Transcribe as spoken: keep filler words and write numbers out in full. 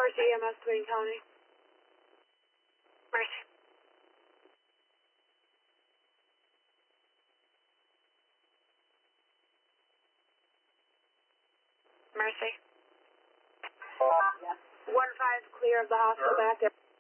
Mercy E M S, Wayne County. Mercy. Mercy. One five, clear of the hospital back there.